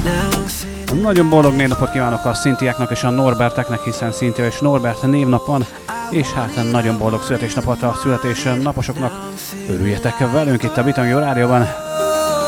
Nagyon boldog névnapot kívánok a Szintiáknak és a Norberteknek, hiszen Szintia és Norbert névnap van, és hát nagyon boldog születésnapot a születésnaposoknak. Örüljetek velünk itt a Vitamin Jó Rádióban.